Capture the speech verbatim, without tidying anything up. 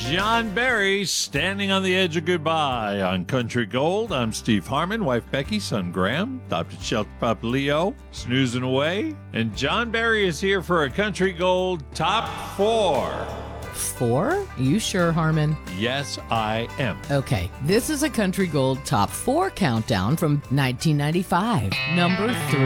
John Barry, Standing on the Edge of Goodbye on Country Gold. I'm Steve Harmon, wife Becky, son Graham, adopted shelter pup Leo, snoozing away. And John Barry is here for a Country Gold Top four. Four? You sure, Harmon? Yes, I am. Okay, this is a Country Gold Top four countdown from nineteen ninety-five. Number three.